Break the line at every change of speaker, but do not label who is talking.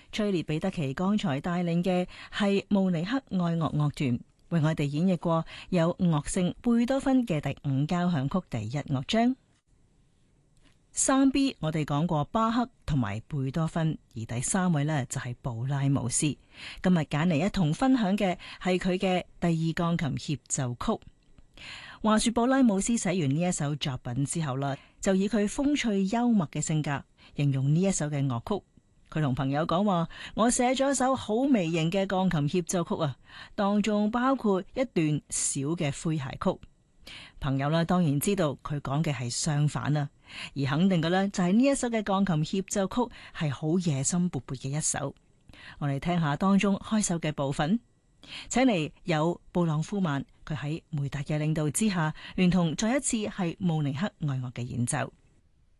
崔列彼得奇剛才帶領嘅係慕尼黑愛樂樂團，為我哋演繹過有樂聖貝多芬嘅第五交響曲第一樂章。3B 我哋講過巴赫同埋貝多芬，而第3位呢就係布拉姆斯。今日揀嚟一同分享嘅係佢嘅第二鋼琴協奏曲。話說布拉姆斯寫完呢一首作品之後啦，就以佢風趣幽默嘅性格形容呢一首嘅樂曲。佢同朋友講話：我寫咗一首好微型嘅鋼琴協奏曲啊，當中包括一段小嘅詼諧曲。朋友啦，當然知道佢講嘅係相反啦，而肯定嘅呢，就係呢一首嘅鋼琴協奏曲係好野心勃勃嘅一首。我哋聽下當中開首嘅部分，請嚟有布朗夫曼，佢喺梅達嘅領導之下，聯同再一次係慕尼黑愛樂嘅演奏。